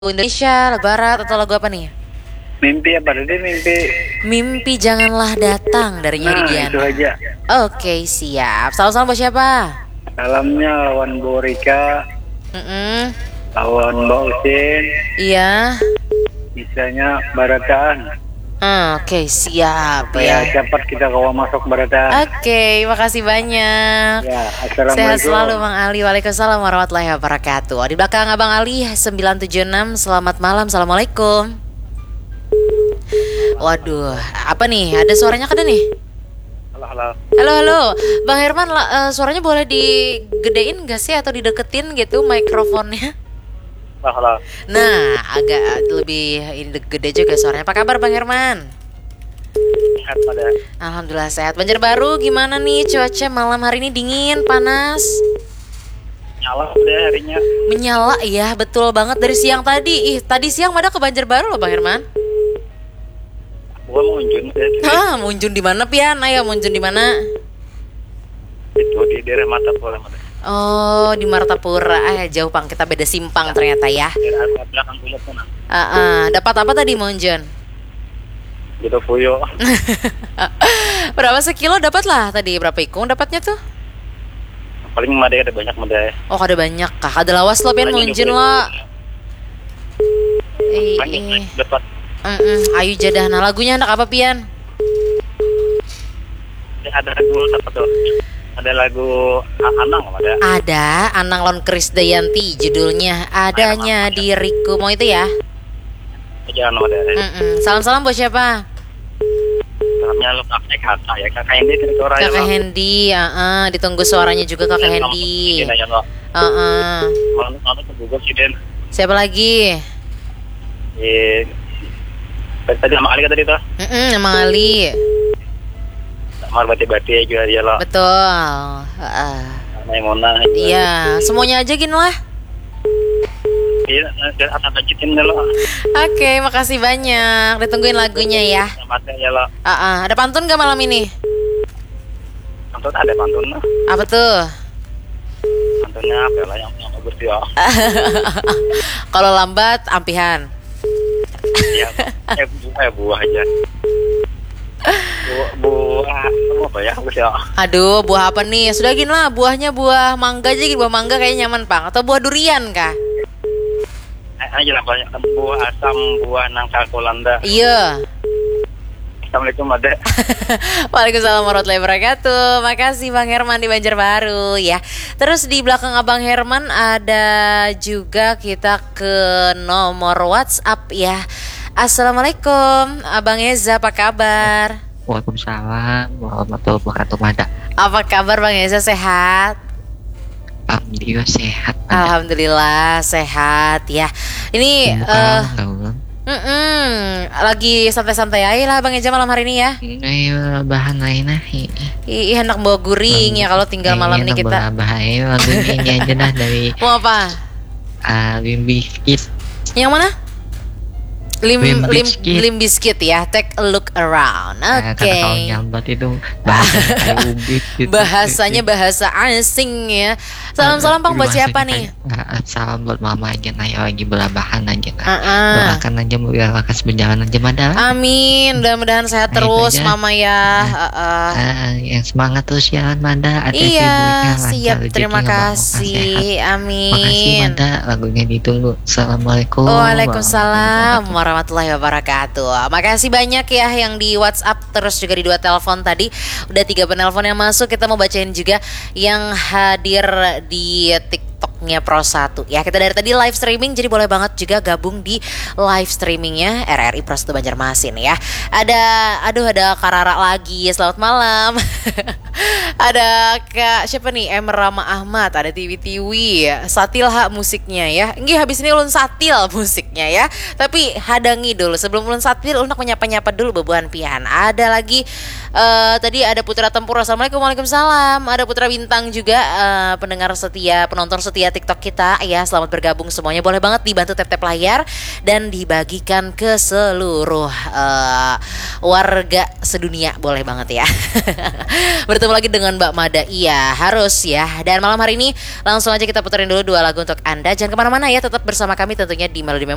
Indonesia, lagu barat atau lagu apa nih? Mimpi apa tadi? Mimpi. Mimpi janganlah datang dari Nyari Nah, Diana. itu aja. Oke, siap. Salam-salam buat siapa? Salamnya lawan Bu Rika, Mm-mm. lawan Mbak Usin, Iya. misalnya Barataan. Oke, siap Supaya ya. cepat kita kawan masuk Barataan. Oke, makasih banyak. Ya, Sehat selalu assalamualaikum. Bang Ali. Waalaikumsalam warahmatullahi wabarakatuh. Di belakang Abang Ali 976. Selamat malam. Assalamualaikum. Waduh, apa nih? Ada suaranya kada nih? Halo, halo. Halo, halo. Bang Herman, suaranya boleh digedein gak sih atau dideketin gitu mikrofonnya? Halo, halo. Nah, agak lebih ini gede juga suaranya. Apa kabar Bang Herman? Sehat pada. Alhamdulillah sehat. Banjarbaru gimana nih cuaca malam hari ini, dingin, panas? Nyala udah harinya. Menyala ya, betul banget dari siang tadi. Tadi siang pada ke Banjarbaru loh Bang Herman. Gua mau unjun deh. Munjun di mana Pian? Ayo munjun di mana? Itu di daerah Matapura. Oh, di Martapura. Jauh Pang, kita beda simpang ternyata ya. Daerah belakang dulu sana. Dapat apa tadi munjun? Gitu Puyo. Berapa sekilo dapat lah tadi? Berapa ikung dapatnya tuh? Paling madai ada banyak madai. Oh, ada banyak kah? Ada lawas lo Pian munjun lo. Banyak dapat. Ayu jadah. Nah, lagunya anak apa Pian? Ada lagu apa tuh? Ada lagu Anang ada. Ada Anang Lon Krisdayanti judulnya Adanya Diriku. Mau itu ya? Jangan ada. Salam-salam buat siapa? Salamnya lu kakek kata ya, kakak Hendy dari suara ya. Kakak Hendy, ditunggu suaranya juga Kakak Hendy. Ya lo. Malam ke Google sih Den. Siapa lagi? Tadi sama Ali tadi tuh. Emang Ali. Mar bati-bati juga dia lo. Betul. Maimuna. Iya, semuanya aja gini lah. Iya, asal bajitin lo. Oke, makasih banyak. Ditungguin lagunya ya. Selamat ya lo. Ada pantun gak malam ini? Pantun ada pantun. Apa tuh? Pantunnya apa lah yang bagus ya. Kalau lambat, ampihan. Ya, buah aja. Buah apa ya? Bagus ya. Aduh, buah apa nih? Sudah gini lah, buahnya buah mangga aja gitu. Buah mangga kayaknya nyaman Pang. Atau buah durian kah? Aja lah banyak buah asam, buah nangka kolanda. Iya. Assalamualaikum ada. Waalaikumsalam warahmatullahi wabarakatuh. Makasih Bang Herman di Banjarbaru ya. Terus di belakang Abang Herman ada juga kita ke nomor WhatsApp ya. Assalamualaikum Abang Eza, apa kabar? Waalaikumsalam warahmatullahi wabarakatuh. Mada. Apa kabar Bang Eza, sehat? Alhamdulillah sehat. Alhamdulillah sehat ya. Ini lagi santai-santai aja lah Bang Eza malam hari ini ya. Ini bahan lain lah. Enak bawa guring ya kalau tinggal malam ini kita. Bahaya lagunya ini aja dah dari Mau apa? Limp Bizkit. Yang mana? Limp Bizkit. Limp Bizkit ya. Take a look around. Oke. Kalau nyambat itu bahasa kayak ubit gitu. Bahasanya bahasa asing ya. Salam-salam Bang buat siapa nih? Salam buat mama aja nah, ya lagi belabahan aja nah. Doakan aja biar lekas berjalan aja madal. Amin. Mudah-mudahan sehat terus mama ya. Yang semangat terus ya Manda. Iya, siap. Terima kasih. Amin. Makasih Manda, lagunya ditunggu. Assalamualaikum. Waalaikumsalam warahmatullahi wabarakatuh. Makasih banyak ya yang di WhatsApp, terus juga di 2 telepon tadi. Udah 3 penelpon yang masuk. Kita mau bacain juga yang hadir di TikToknya Pro1 ya. Kita dari tadi live streaming, jadi boleh banget juga gabung di live streamingnya RRI Pro1 Banjarmasin ya. Ada Karara lagi, selamat malam. Ada Kak siapa nih, Rama Ahmad, ada Tiwi Satilha musiknya ya. Nggih, habis ini ulun satil musiknya ya. Tapi hadangi dulu sebelum ulun satil, ulun menyapa-nyapa dulu bebuan pian. Ada lagi tadi ada Putra Tempur. Assalamualaikum. Waalaikumsalam. Ada Putra Bintang juga, pendengar setia, penonton setia TikTok kita ya. Selamat bergabung semuanya. Boleh banget dibantu tap-tap layar dan dibagikan ke seluruh warga sedunia, boleh banget ya. Bertemu lagi dengan Mbak Mada, iya harus ya. Dan malam hari ini langsung aja kita puterin dulu 2 lagu untuk Anda. Jangan kemana-mana ya, tetap bersama kami tentunya di Melody